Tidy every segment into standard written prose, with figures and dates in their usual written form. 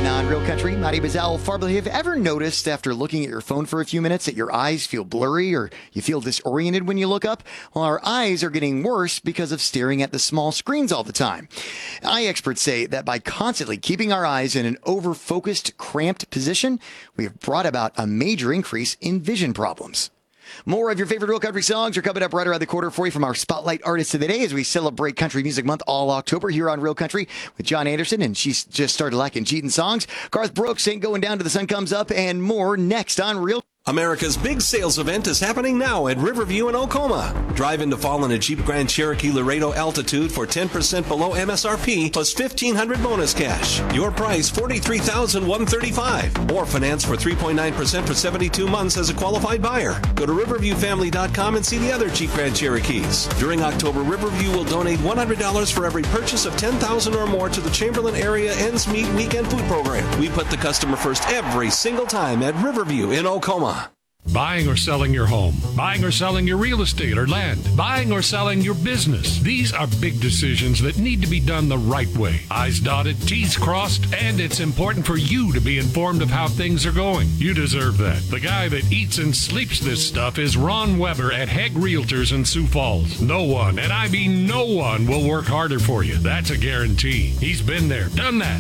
again on Real Country. My name is Al Farbley. Have you ever noticed after looking at your phone for a few minutes that your eyes feel blurry or you feel disoriented when you look up? Well, our eyes are getting worse because of staring at the small screens all the time. Eye experts say that by constantly keeping our eyes in an over-focused, cramped position, we have brought about a major increase in vision problems. More of your favorite Real Country songs are coming up right around the corner for you from our Spotlight Artist of the Day as we celebrate Country Music Month all October here on Real Country with John Anderson, and she's just started liking cheating songs. Garth Brooks, Ain't Going Down Till the Sun Comes Up, and more next on Real. America's big sales event is happening now at Riverview in Oklahoma. Drive in to fall in a Jeep Grand Cherokee Laredo Altitude for 10% below MSRP plus $1,500 bonus cash. Your price, $43,135. Or finance for 3.9% for 72 months as a qualified buyer. Go to riverviewfamily.com and see the other Jeep Grand Cherokees. During October, Riverview will donate $100 for every purchase of $10,000 or more to the Chamberlain Area Ends Meet Weekend Food Program. We put the customer first every single time at Riverview in Oklahoma. Buying or selling your home, buying or selling your real estate or land, buying or selling your business. These are big decisions that need to be done the right way. I's dotted, T's crossed, and it's important for you to be informed of how things are going. You deserve that. The guy that eats and sleeps this stuff is Ron Weber at Hegg Realtors in Sioux Falls. No one, and I mean no one, will work harder for you. That's a guarantee. He's been there, done that.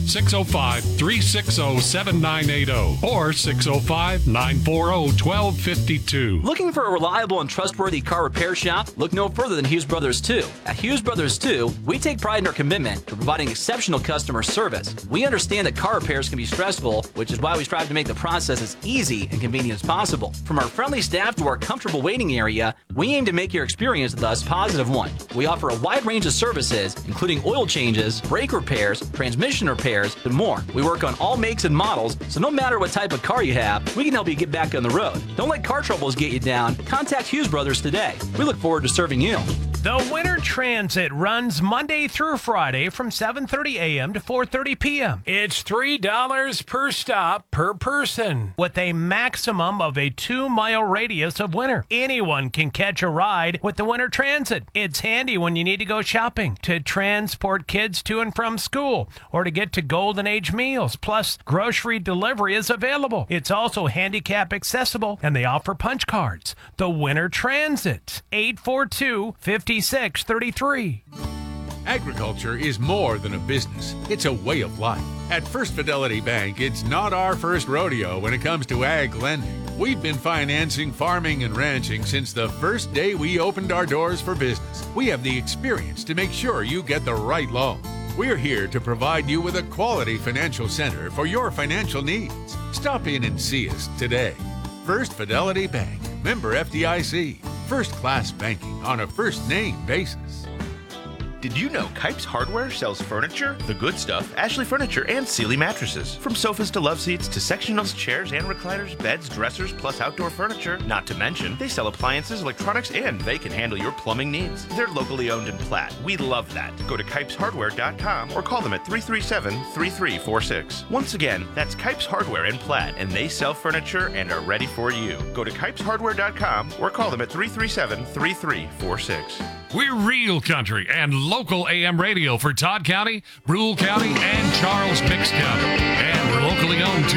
605-360-7980 or 605-940-1252. Looking for a reliable and trustworthy car repair shop? Look no further than Hughes Brothers 2. At Hughes Brothers 2, we take pride in our commitment to providing exceptional customer service. We understand that car repairs can be stressful, which is why we strive to make the process as easy and convenient as possible. From our friendly staff to our comfortable waiting area, we aim to make your experience with us a positive one. We offer a wide range of services, including oil changes, brake repairs, transmission repairs, and more. We work on all makes and models, so no matter what type of car you have, we can help you get back on the road. Don't let car troubles get you down. Contact Hughes Brothers today. We look forward to serving you. The Winter Transit runs Monday through Friday from 7:30 a.m. to 4:30 p.m. It's $3 per stop per person with a maximum of a 2-mile radius of winter. Anyone can catch a ride with the Winter Transit. It's handy when you need to go shopping, to transport kids to and from school, or to get to Golden Age meals. Plus, grocery delivery is available. It's also handicap accessible, and they offer punch cards. The Winter Transit, 842-5633. Agriculture is more than a business. It's a way of life. At First Fidelity Bank, it's not our first rodeo when it comes to ag lending. We've been financing farming and ranching since the first day we opened our doors for business. We have the experience to make sure you get the right loan. We're here to provide you with a quality financial center for your financial needs. Stop in and see us today. First Fidelity Bank, member FDIC. First-class banking on a first-name basis. Did you know Kipes Hardware sells furniture, the good stuff, Ashley Furniture, and Sealy mattresses? From sofas to love seats to sectionals, chairs and recliners, beds, dressers, plus outdoor furniture. Not to mention, they sell appliances, electronics, and they can handle your plumbing needs. They're locally owned in Platt. We love that. Go to KipesHardware.com or call them at 337-3346. Once again, that's Kipes Hardware in Platt, and they sell furniture and are ready for you. Go to KipesHardware.com or call them at 337-3346. We're Real Country and local AM radio for Todd County, Brule County, and Charles Mix County. And we're locally owned too.